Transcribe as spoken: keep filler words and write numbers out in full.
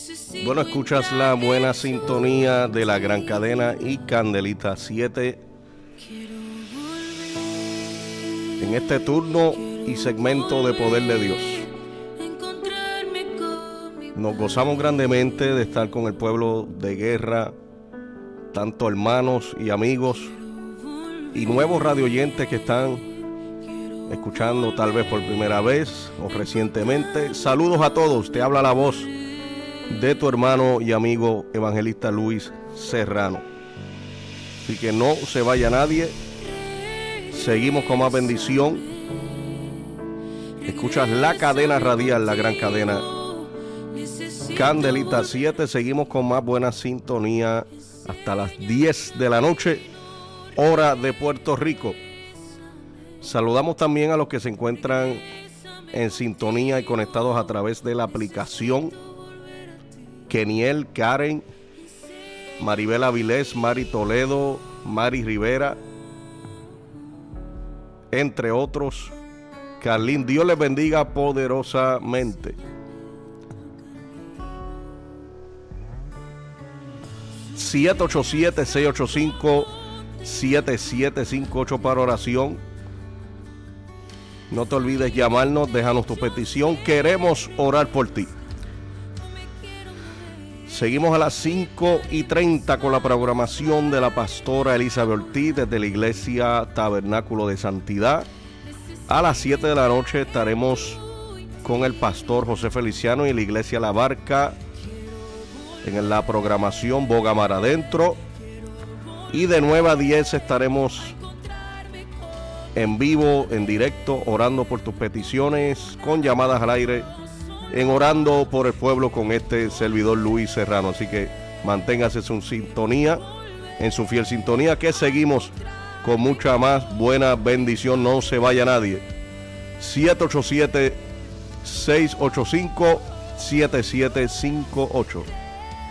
Bueno, escuchas la buena sintonía de la gran cadena y Candelita siete en este turno y segmento de Poder de Dios. Nos gozamos grandemente de estar con el pueblo de guerra, tanto hermanos y amigos y nuevos radioyentes que están escuchando tal vez por primera vez o recientemente. Saludos a todos, te habla la voz de tu hermano y amigo evangelista Luis Serrano. Así que no se vaya nadie, seguimos con más bendición. Escuchas la cadena radial, la gran cadena Candelita siete, seguimos con más buena sintonía hasta las diez de la noche, hora de Puerto Rico. Saludamos también a los que se encuentran en sintonía y conectados a través de la aplicación. Keniel, Karen, Maribel Avilés, Mari Toledo, Mari Rivera, entre otros. Carlín, Dios les bendiga poderosamente. siete ocho siete, seis ocho cinco, siete siete cinco ocho para oración. No te olvides llamarnos, déjanos tu petición. Queremos orar por ti. Seguimos a las cinco y treinta con la programación de la pastora Elizabeth Ortiz desde la iglesia Tabernáculo de Santidad. A las siete de la noche estaremos con el pastor José Feliciano y la iglesia La Barca en la programación Boga Mar Adentro. Y de nueve a diez estaremos en vivo, en directo, orando por tus peticiones, con llamadas al aire, en Orando por el Pueblo con este servidor Luis Serrano. Así que manténgase en su sintonía, en su fiel sintonía, que seguimos con mucha más buena bendición. No se vaya nadie. siete ocho siete, seis ocho cinco, siete siete cinco ocho.